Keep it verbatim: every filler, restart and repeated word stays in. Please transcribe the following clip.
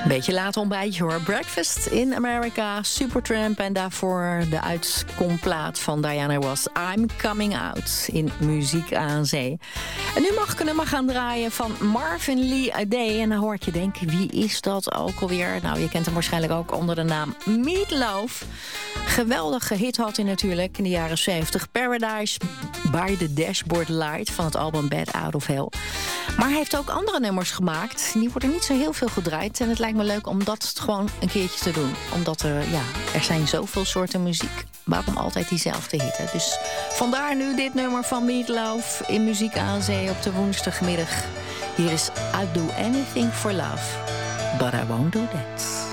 Beetje laat ontbijtje hoor. Breakfast in America, Supertramp en daarvoor de uitkomplaat van Diana Ross, I'm Coming Out in Muziek aan Zee. En nu mag ik een nummer gaan draaien van Marvin Lee Aday. En dan hoort je denken, wie is dat ook alweer? Nou, je kent hem waarschijnlijk ook onder de naam Meatloaf. Geweldige hit had hij natuurlijk in de jaren zeventig. Paradise by the Dashboard Light van het album Bad Out of Hell. Maar hij heeft ook andere nummers gemaakt. Die worden niet zo heel veel gedraaid. En het lijkt me leuk om dat gewoon een keertje te doen. Omdat er, ja, er zijn zoveel soorten muziek. Waarom altijd diezelfde hit, hè? Dus vandaar nu dit nummer van Meatloaf in Muziek aan Zee op de woensdagmiddag. Hier is I Do Anything for Love, but I Won't Do That.